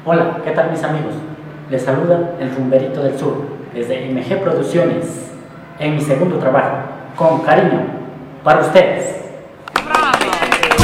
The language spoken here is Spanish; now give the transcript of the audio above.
Hola, ¿qué tal mis amigos? Les saluda el Rumberito del Sur, desde MG Producciones, en mi segundo trabajo, con cariño, para ustedes.